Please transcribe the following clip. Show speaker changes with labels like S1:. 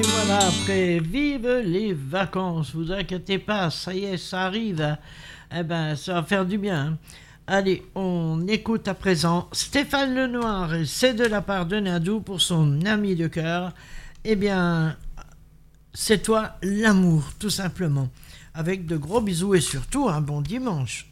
S1: Et voilà, après, vive les vacances, vous inquiétez pas, ça y est, ça arrive, hein. Eh ben, ça va faire du bien, hein. Allez, on écoute à présent Stéphane Lenoir, et c'est de la part de Nadou pour son ami de cœur. Eh bien, c'est toi l'amour, tout simplement. Avec de gros bisous et surtout un bon dimanche.